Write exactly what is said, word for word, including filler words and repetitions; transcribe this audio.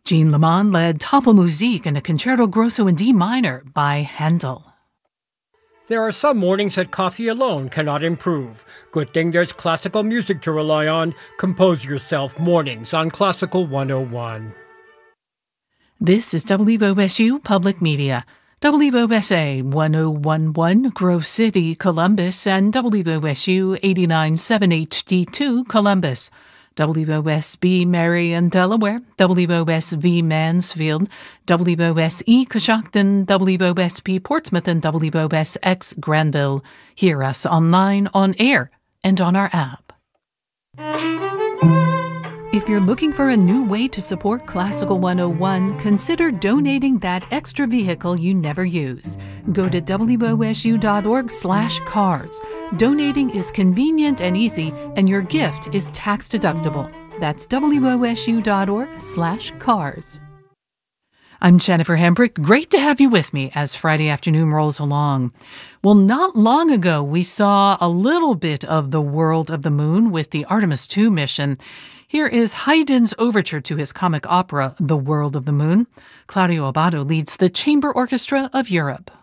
Jean Lemon led Tafelmusik in a Concerto Grosso in D minor by Handel. There are some mornings that coffee alone cannot improve. Good thing there's classical music to rely on. Compose yourself mornings on Classical one oh one. This is W O S U Public Media. W O S A one oh one point one Grove City, Columbus, and W O S U eighty-nine point seven H D two Columbus. W O S B Marion, Delaware, W O S V Mansfield, W O S E Coshocton, W O S P Portsmouth, and W O S X Granville. Hear us online, on air, and on our app. If you're looking for a new way to support Classical one oh one, consider donating that extra vehicle you never use. Go to W O S U dot org slash cars. Donating is convenient and easy, and your gift is tax deductible. That's W O S U dot org slash cars. I'm Jennifer Hembrick. Great to have you with me as Friday afternoon rolls along. Well, not long ago, we saw a little bit of the world of the moon with the Artemis two mission. Here is Haydn's overture to his comic opera, The World of the Moon. Claudio Abbado leads the Chamber Orchestra of Europe.